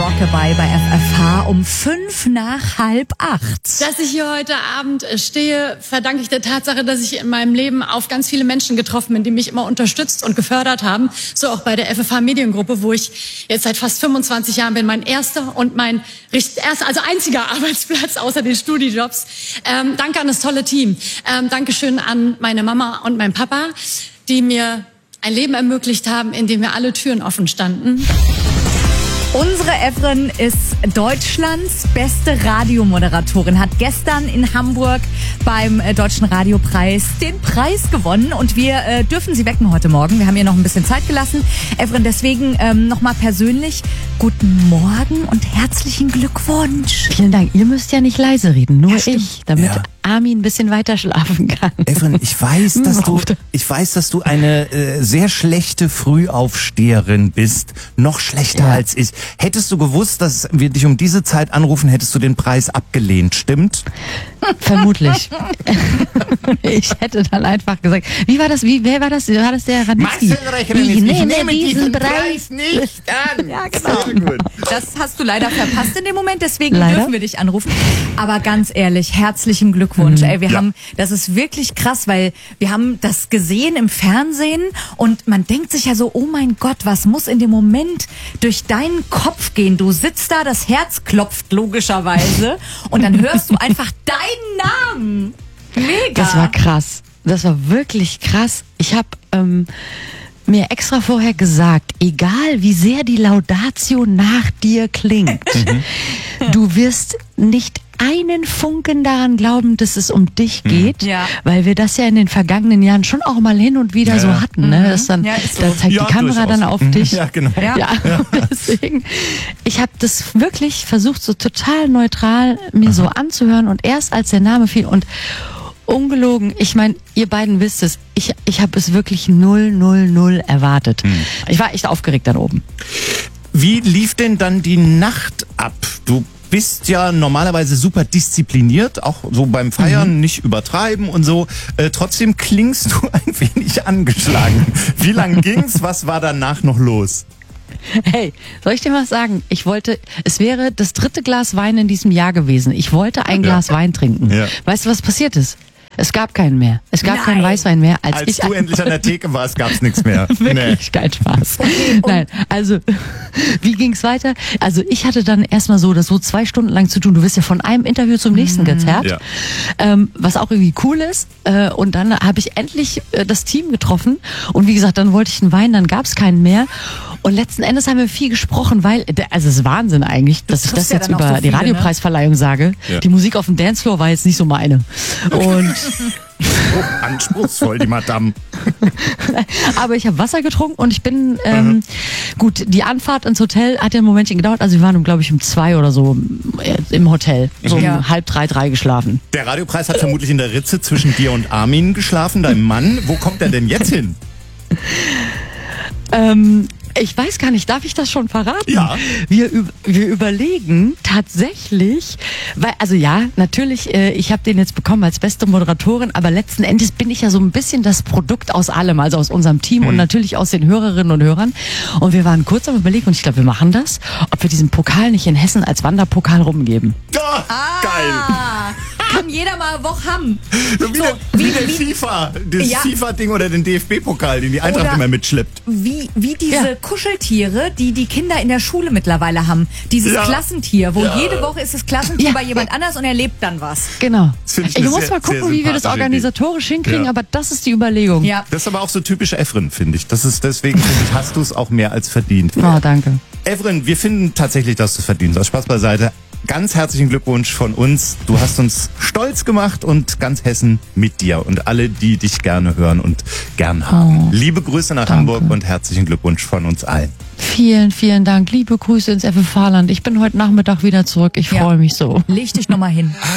Rockabye bei FFH um 7:55. Dass ich hier heute Abend stehe, verdanke ich der Tatsache, dass ich in meinem Leben auf ganz viele Menschen getroffen bin, die mich immer unterstützt und gefördert haben. So auch bei der FFH Mediengruppe, wo ich jetzt seit fast 25 Jahren bin. Mein erster und mein einziger Arbeitsplatz außer den Studijobs. Danke an das tolle Team. Dankeschön an meine Mama und meinen Papa, die mir ein Leben ermöglicht haben, in dem mir alle Türen offen standen. Unsere Evren ist Deutschlands beste Radiomoderatorin, hat gestern in Hamburg beim Deutschen Radiopreis den Preis gewonnen und wir dürfen sie wecken heute Morgen. Wir haben ihr noch ein bisschen Zeit gelassen. Evren, deswegen nochmal persönlich guten Morgen und herzlichen Glückwunsch. Vielen Dank. Ihr müsst ja nicht leise reden, nur ich, damit Armin ein bisschen weiter schlafen kann. Evren, ich weiß, dass du eine sehr schlechte Frühaufsteherin bist. Noch schlechter als ich. Hättest du gewusst, dass wir dich um diese Zeit anrufen, hättest du den Preis abgelehnt, stimmt? Vermutlich. Ich hätte dann einfach gesagt, wer war das? War das der Ranitzky? Ich nehme diesen Preis nicht an. Ja, genau. Das hast du leider verpasst in dem Moment, deswegen dürfen wir dich anrufen. Aber ganz ehrlich, herzlichen Glückwunsch. Ey, das ist wirklich krass, weil wir haben das gesehen im Fernsehen und man denkt sich ja so, oh mein Gott, was muss in dem Moment durch deinen Kopf gehen? Du sitzt da, das Herz klopft logischerweise und dann hörst du einfach deinen Namen. Mega. Das war krass. Das war wirklich krass. Ich habe mir extra vorher gesagt, egal wie sehr die Laudatio nach dir klingt, du wirst nicht einen Funken daran glauben, dass es um dich geht, weil wir das ja in den vergangenen Jahren schon auch mal hin und wieder so hatten. Ne? Das dann, da zeigt die Kamera dann auf dich. Ja, genau. Deswegen, ich habe das wirklich versucht, so total neutral mir so anzuhören und erst als der Name fiel und ungelogen, ich meine, ihr beiden wisst es, ich habe es wirklich 000 erwartet. Ich war echt aufgeregt dann oben. Wie lief denn dann die Nacht ab? Du bist ja normalerweise super diszipliniert, auch so beim Feiern, nicht übertreiben und so. Trotzdem klingst du ein wenig angeschlagen. Wie lang ging's? Was war danach noch los? Hey, soll ich dir was sagen? Es wäre das 3. Glas Wein in diesem Jahr gewesen. Ich wollte ein Glas Wein trinken. Ja. Weißt du, was passiert ist? Es gab keinen mehr. Es gab keinen Weißwein mehr. Als du endlich an der Theke warst, gab's nichts mehr. Wirklich kein Spaß. Nein, also wie ging's weiter? Also ich hatte dann erstmal so 2 Stunden lang zu tun. Du wirst ja von einem Interview zum nächsten gezerrt, was auch irgendwie cool ist. Und dann habe ich endlich das Team getroffen. Und wie gesagt, dann wollte ich einen Wein, dann gab's keinen mehr. Und letzten Endes haben wir viel gesprochen, weil, also es ist Wahnsinn eigentlich, dass ich das jetzt über die Radiopreisverleihung sage. Ja. Die Musik auf dem Dancefloor war jetzt nicht so meine. Und anspruchsvoll, die Madame. Aber ich habe Wasser getrunken und ich bin, gut, die Anfahrt ins Hotel hat ja ein Momentchen gedauert, also wir waren, glaube ich, um 2 oder so im Hotel, so um 2:30, 3 geschlafen. Der Radiopreis hat vermutlich in der Ritze zwischen dir und Armin geschlafen, deinem Mann. Wo kommt er denn jetzt hin? Ich weiß gar nicht, darf ich das schon verraten? Ja. Wir überlegen tatsächlich, weil, also ja, natürlich, ich habe den jetzt bekommen als beste Moderatorin, aber letzten Endes bin ich ja so ein bisschen das Produkt aus allem, also aus unserem Team und natürlich aus den Hörerinnen und Hörern. Und wir waren kurz am Überlegen und ich glaube, wir machen das, ob wir diesen Pokal nicht in Hessen als Wanderpokal rumgeben. Geil! Kann jeder mal Woche haben. So wie der FIFA, das FIFA-Ding oder den DFB-Pokal, den die Eintracht immer mitschleppt. Wie diese Kuscheltiere, die Kinder in der Schule mittlerweile haben. Dieses Klassentier, wo jede Woche ist das Klassentier bei jemand anders und erlebt dann was. Genau. Ich muss mal gucken, wie wir das organisatorisch hinkriegen, aber das ist die Überlegung. Ja. Das ist aber auch so typisch Evren, finde ich. Deswegen hast du es auch mehr als verdient. Oh, danke. Evren, wir finden tatsächlich, dass du es verdienst. Aus Spaß beiseite. Ganz herzlichen Glückwunsch von uns. Du hast uns stolz gemacht und ganz Hessen mit dir und alle, die dich gerne hören und gern haben. Liebe Grüße nach Hamburg und herzlichen Glückwunsch von uns allen. Vielen, vielen Dank. Liebe Grüße ins FFH-Land. Ich bin heute Nachmittag wieder zurück. Ich freue mich so. Leg dich nochmal hin.